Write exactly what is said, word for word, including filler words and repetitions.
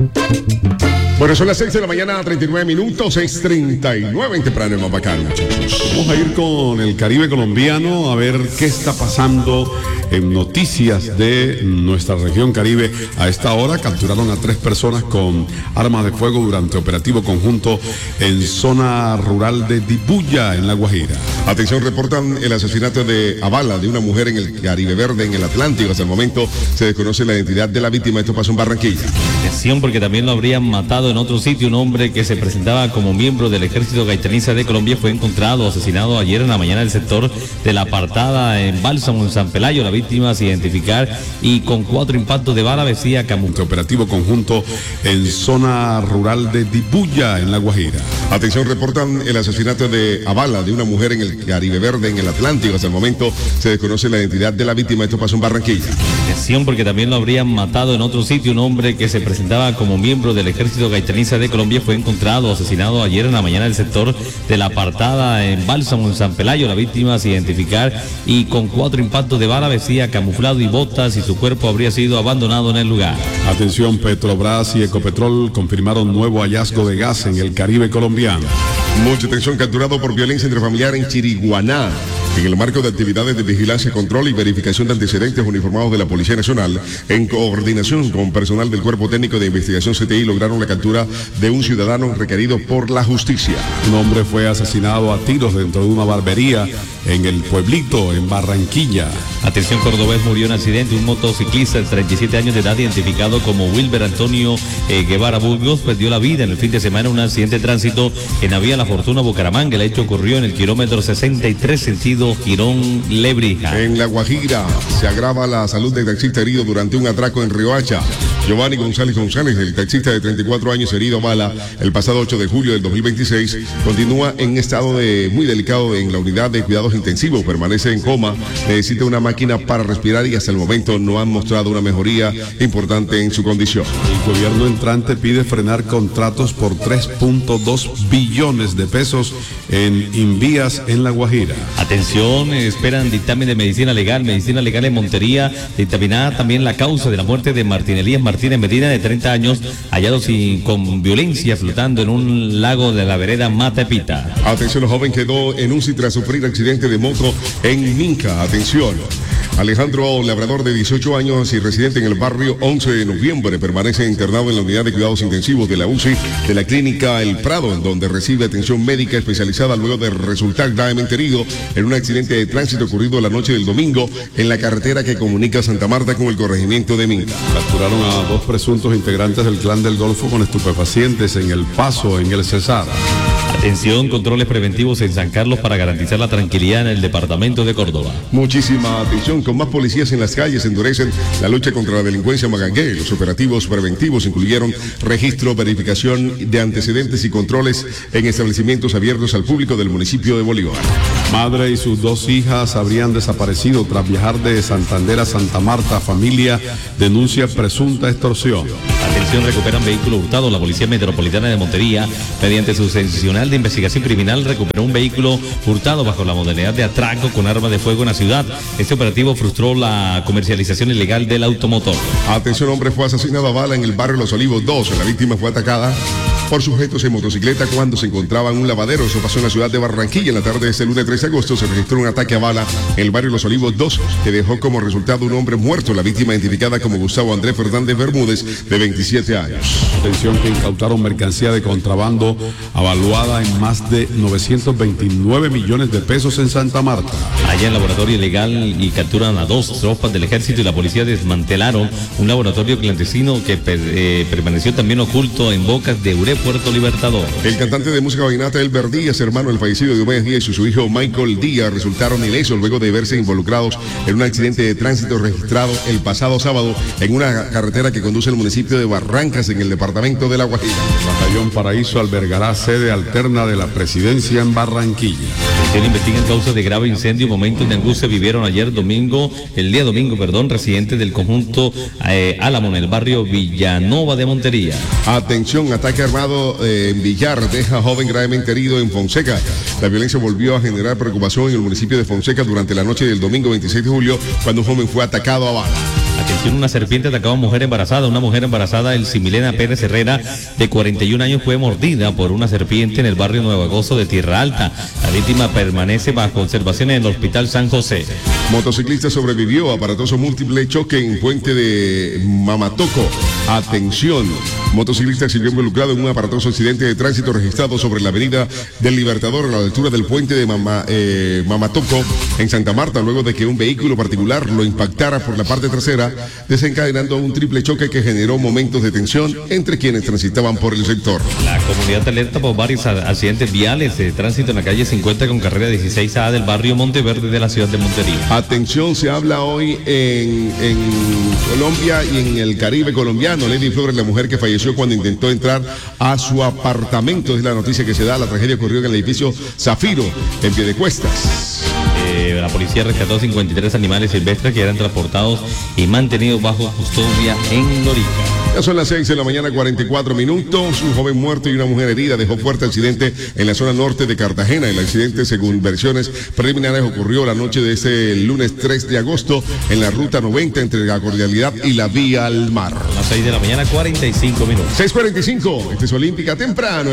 Bueno, son las seis de la mañana, treinta y nueve minutos, seis treinta y nueve en temprano en Mapacán, muchachos. Vamos a ir con el Caribe colombiano a ver qué está pasando en noticias de nuestra región Caribe. A esta hora capturaron a tres personas con armas de fuego durante operativo conjunto en zona rural de Dibuya, en La Guajira. Atención, reportan el asesinato de a bala de una mujer en el Caribe Verde, en el Atlántico. Hasta el momento se desconoce la identidad de la víctima. Esto pasó en Barranquilla. Atención, porque también lo habrían matado en otro sitio. Un hombre que se presentaba como miembro del Ejército Gaitaniza de Colombia fue encontrado asesinado ayer en la mañana del sector de La Apartada en Bálsamo, en San Pelayo. La víctima se identificar y con cuatro impactos de bala vestía camuflaje. Operativo conjunto en zona rural de Dibuya, en La Guajira. Atención, reportan el asesinato de a bala de una mujer en el Caribe Verde, en el Atlántico. Hasta el momento se desconoce la identidad de la víctima. Esto pasó en Barranquilla. Atención, porque también lo habrían matado en otro sitio. Un hombre que se presentaba como miembro del Ejército Gaitaniza de Colombia fue encontrado asesinado ayer en la mañana del sector de La Apartada en Bálsamo, en San Pelayo. La víctima se identificar y con cuatro impactos de bala vestía camuflado y botas, y su cuerpo habría sido abandonado en el lugar. Atención, Petrobras y Ecopetrol confirmaron nuevo hallazgo de gas en el Caribe colombiano. Mucha atención, capturado por violencia intrafamiliar en Chiriguaná. En el marco de actividades de vigilancia, control y verificación de antecedentes, uniformados de la Policía Nacional, en coordinación con personal del Cuerpo Técnico de Investigación C T I, lograron la captura de un ciudadano requerido por la justicia. Un hombre fue asesinado a tiros dentro de una barbería en el Pueblito, en Barranquilla. Atención, cordobés murió en accidente. Un motociclista de treinta y siete años de edad, identificado como Wilber Antonio eh, Guevara Burgos, perdió la vida en el fin de semana en un accidente de tránsito en la vía La Fortuna, Bucaramanga. El hecho ocurrió en el kilómetro sesenta y tres, sentido Girón Lebrija. En La Guajira se agrava la salud del taxista herido durante un atraco en Riohacha. Giovanni González González, el taxista de treinta y cuatro años herido a bala el pasado ocho de julio del dos mil veintiséis, continúa en estado de muy delicado en la unidad de cuidados intensivos. Permanece en coma, necesita una máquina para respirar y hasta el momento no han mostrado una mejoría importante en su condición. El gobierno entrante pide frenar contratos por tres punto dos billones de pesos en Invías, en La Guajira. Atención, esperan dictamen de medicina legal, medicina legal en Montería, dictaminada también la causa de la muerte de Martín Elías Martínez Medina, de treinta años, hallado sin, con violencia, flotando en un lago de la vereda Matepita. Atención, el joven quedó en U C I tras sufrir accidente de moto en Minca. Atención. Alejandro Labrador, de dieciocho años y residente en el barrio once de noviembre, permanece internado en la unidad de cuidados intensivos de la U C I de la clínica El Prado, en donde recibe atención médica especializada luego de resultar gravemente herido en un accidente de tránsito ocurrido la noche del domingo en la carretera que comunica Santa Marta con el corregimiento de Minca. Capturaron a dos presuntos integrantes del Clan del Golfo con estupefacientes en El Paso, en el Cesar. Atención, controles preventivos en San Carlos para garantizar la tranquilidad en el departamento de Córdoba. Muchísima atención, con más policías en las calles endurecen la lucha contra la delincuencia magangué. Los operativos preventivos incluyeron registro, verificación de antecedentes y controles en establecimientos abiertos al público del municipio de Bolívar. Madre y sus dos hijas habrían desaparecido tras viajar de Santander a Santa Marta. Familia denuncia presunta extorsión. Atención, recuperan vehículo hurtado. La Policía Metropolitana de Montería, mediante su seccional de investigación criminal, recuperó un vehículo hurtado bajo la modalidad de atraco con arma de fuego en la ciudad. Este operativo frustró la comercialización ilegal del automotor. Atención, hombre fue asesinado a bala en el barrio Los Olivos dos. La víctima fue atacada por sujetos en motocicleta cuando se encontraba en un lavadero. Eso pasó en la ciudad de Barranquilla. En la tarde de este lunes tres de agosto se registró un ataque a bala en el barrio Los Olivos dos, que dejó como resultado un hombre muerto. La víctima, identificada como Gustavo Andrés Fernández Bermúdez, de veintisiete años. Atención, que incautaron mercancía de contrabando avaluada en más de novecientos veintinueve millones de pesos en Santa Marta. Allá en laboratorio ilegal y capturan a dos tropas del ejército y la policía desmantelaron un laboratorio clandestino que per, eh, permaneció también oculto en Bocas de Uré, Puerto Libertador. El cantante de música vallenata Elber Díaz, hermano del fallecido Diomedes Díaz, y su hijo Michael Díaz resultaron ilesos luego de verse involucrados en un accidente de tránsito registrado el pasado sábado en una carretera que conduce al municipio de Barrancas, en el departamento de La Guajira. Batallón Paraíso albergará sede alterna de la presidencia en Barranquilla. Se investigan causas de grave incendio, momentos de angustia vivieron ayer domingo, el día domingo, perdón, residentes del conjunto eh, Álamo, en el barrio Villanova de Montería. Atención, ataque armado eh, en Villar deja a joven gravemente herido en Fonseca. La violencia volvió a generar preocupación en el municipio de Fonseca durante la noche del domingo veintiséis de julio, cuando un joven fue atacado a bala. Atención, una serpiente atacaba a una mujer embarazada. Una mujer embarazada, el Similena Pérez Herrera, de cuarenta y un años, fue mordida por una serpiente en el barrio Nueva Gozo de Tierra Alta. La víctima permanece bajo observación en el Hospital San José. Motociclista sobrevivió a aparatoso múltiple choque en puente de Mamatoco. Atención, motociclista se vio involucrado en un aparatoso accidente de tránsito registrado sobre la avenida del Libertador a la altura del puente de Mama, eh, Mamatoco en Santa Marta, luego de que un vehículo particular lo impactara por la parte trasera, desencadenando un triple choque que generó momentos de tensión entre quienes transitaban por el sector. La comunidad alerta por varios accidentes viales de tránsito en la calle cincuenta con carrera dieciséis A del barrio Monteverde de la ciudad de Montería. Atención, se habla hoy en, en Colombia y en el Caribe colombiano. Lady Flores, la mujer que falleció cuando intentó entrar a su apartamento, es la noticia que se da. La tragedia ocurrió en el edificio Zafiro, en Piedecuestas. Eh, la policía rescató cincuenta y tres animales silvestres que eran transportados y mantenidos bajo custodia en Lorica. Ya son las seis de la mañana, cuarenta y cuatro minutos. Un joven muerto y una mujer herida dejó fuerte accidente en la zona norte de Cartagena. El accidente, según versiones preliminares, ocurrió la noche de este lunes tres de agosto en la ruta noventa entre la Cordialidad y la Vía al Mar. A las seis de la mañana, cuarenta y cinco minutos. seis cuarenta y cinco, este es Olímpica temprano.